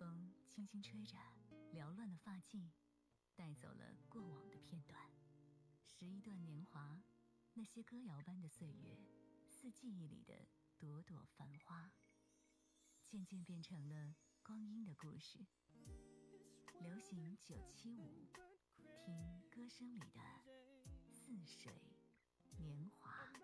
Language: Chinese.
风轻轻吹着缭乱的发髻，带走了过往的片段。拾一段年华，那些歌谣般的岁月，似记忆里的朵朵繁花，渐渐变成了光阴的故事。流行975，听歌声里的似水年华。